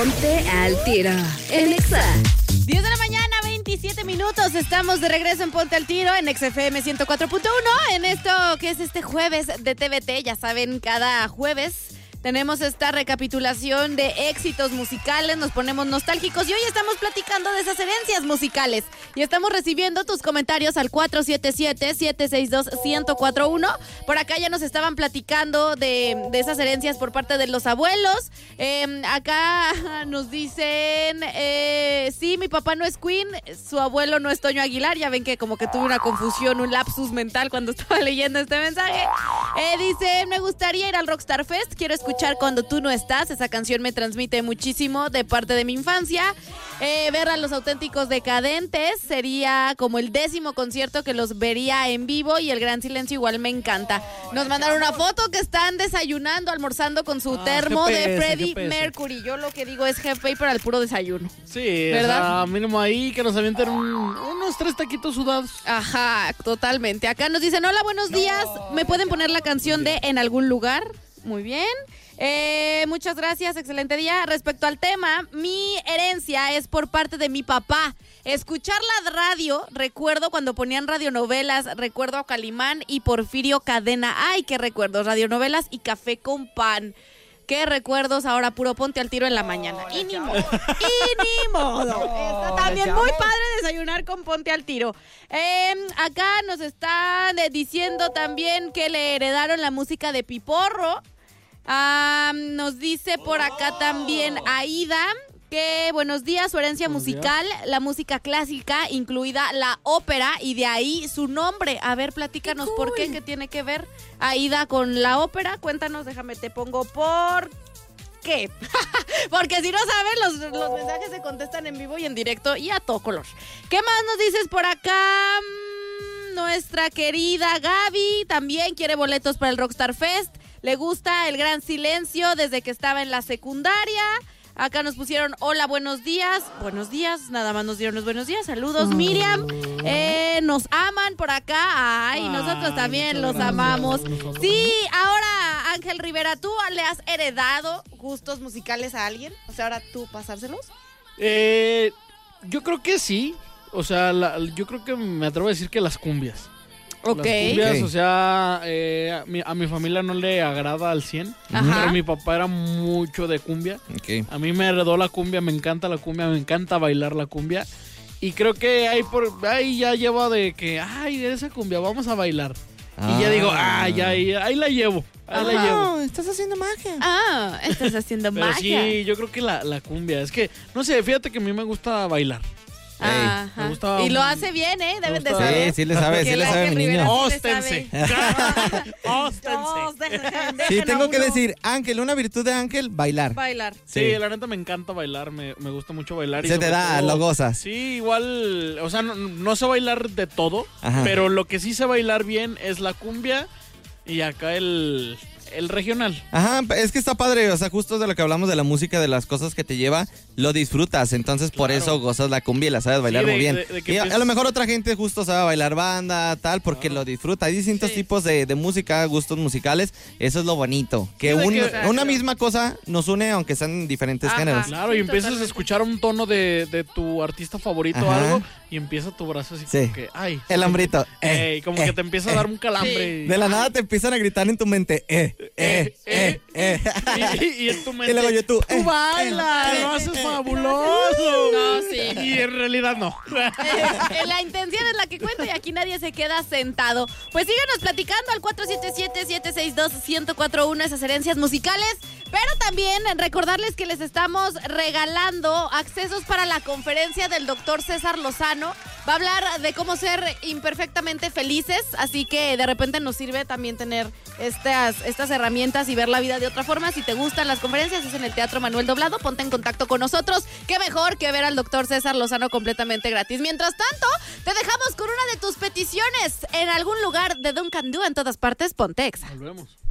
Ponte al Tiro en Exa. 10 de la mañana, 27 minutos. Estamos de regreso en Ponte al Tiro en XFM 104.1. En esto que es este jueves de TVT. Ya saben, cada jueves tenemos esta recapitulación de éxitos musicales, nos ponemos nostálgicos y hoy estamos platicando de esas herencias musicales y estamos recibiendo tus comentarios al 477-762-1041. Por acá ya nos estaban platicando de esas herencias por parte de los abuelos. Acá nos dicen, sí, mi papá no es Queen, su abuelo no es Toño Aguilar. Ya ven que como que tuve una confusión, un lapsus mental cuando estaba leyendo este mensaje. Dice, me gustaría ir al Rockstar Fest, quiero escuchar Cuando tú no estás, esa canción me transmite muchísimo de parte de mi infancia. Ver a Los Auténticos Decadentes sería como el 10º concierto que los vería en vivo y El Gran Silencio igual me encanta. Nos mandaron una foto que están desayunando, almorzando con su termo GPS, de Freddie GPS. Mercury. Yo lo que digo es jefe para el puro desayuno. Sí, ¿verdad? o sea, mínimo ahí que nos avienten unos 3 taquitos sudados. Ajá, totalmente. Acá nos dicen, hola, buenos días. ¿Me pueden poner la canción de En algún lugar? Muy bien. Muchas gracias, excelente día. Respecto al tema, mi herencia es por parte de mi papá. Escuchar la radio, recuerdo cuando ponían radionovelas, recuerdo a Calimán y Porfirio Cadena. Ay, qué recuerdos, radionovelas y café con pan. Qué recuerdos, ahora puro Ponte al Tiro en la mañana. Y ni modo. Está también muy padre desayunar con Ponte al Tiro. Acá nos están diciendo también que le heredaron la música de Piporro. Nos dice por acá también Aida que buenos días, su herencia musical, la música clásica, incluida la ópera, y de ahí su nombre. A ver, platícanos por qué tiene que ver Aida con la ópera. Cuéntanos, déjame, te pongo por qué. Porque si no saben, los mensajes se contestan en vivo y en directo y a todo color. ¿Qué más nos dices por acá? Nuestra querida Gaby también quiere boletos para el Rockstar Fest. Le gusta El Gran Silencio desde que estaba en la secundaria. Acá nos pusieron, hola, buenos días. Buenos días, nada más nos dieron los buenos días. Saludos, Miriam. Nos aman por acá. Ay, nosotros también los amamos. Sí, ahora, Ángel Rivera, ¿tú le has heredado gustos musicales a alguien? O sea, ahora tú pasárselos. Yo creo que sí. O sea, yo creo que me atrevo a decir que las cumbias. Ok. Las cumbias, o sea, a mi familia no le agrada al 100, Ajá. pero mi papá era mucho de cumbia. Okay. A mí me heredó la cumbia, me encanta la cumbia, me encanta bailar la cumbia. Y creo que ahí ya llevo de que, ay, de esa cumbia, vamos a bailar. Y ya digo, ya, ahí la llevo, ahí la llevo. Estás haciendo magia. Estás haciendo Pero magia. sí, yo creo que la cumbia, es que, no sé, fíjate que a mí me gusta bailar. Ajá. Me gusta, Y lo hace bien, Deben de gusta. saber. Sí, sí le sabe, Que sí le la sabe Ángel mi Rivera niño. sí le Óstense. sabe. Sí, tengo que decir, Ángel, una virtud de Ángel, bailar. Bailar. Sí, la neta me encanta bailar, me gusta mucho bailar. Y Se te sobre da, todo- lo gozas. Sí, igual, o sea, no sé bailar de todo, Ajá. pero lo que sí sé bailar bien es la cumbia y acá el regional. Ajá, es que está padre, o sea, justo de lo que hablamos de la música, de las cosas que te lleva, lo disfrutas, entonces por Claro. eso gozas la cumbia y la sabes bailar Sí, muy bien. de que Y a empiezas- lo mejor otra gente justo sabe bailar banda, tal, porque lo disfruta. Hay distintos Sí. tipos de música, gustos musicales, eso es lo bonito, que, Sí, de que- una misma cosa nos une aunque sean en diferentes Ajá. géneros. Claro, Sí, y empiezas totalmente. a escuchar un tono de tu artista favorito o Ajá. algo y empieza tu brazo así Sí. como que, ay. El hombrito. Como que te empieza a dar un calambre. De la nada te empiezan a gritar en tu mente, Y en tu mente, Y luego yo tú, bailas, lo haces fabuloso. No, sí. Y en realidad no. La intención es la que cuenta y aquí nadie se queda sentado. Pues síganos platicando al 477-762-1041 esas herencias musicales. Pero también recordarles que les estamos regalando accesos para la conferencia del doctor César Lozano. Va a hablar de cómo ser imperfectamente felices, así que de repente nos sirve también tener estas herramientas y ver la vida de otra forma. Si te gustan las conferencias, es en el Teatro Manuel Doblado, ponte en contacto con nosotros. Qué mejor que ver al doctor César Lozano completamente gratis. Mientras tanto, te dejamos con una de tus peticiones en algún lugar de Duncan Du en todas partes, ponte Exa. Volvemos.